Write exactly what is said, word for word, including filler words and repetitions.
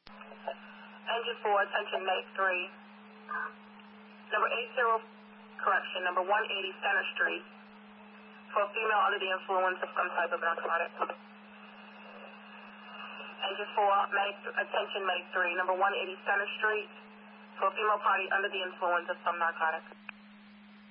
Engine four, attention, make three. Number eight zero, correction, number one eighty Center Street, for a female under the influence of some type of narcotic. Engine four, make, attention, make three, number one eighty Center Street, for a female party under the influence of some narcotic.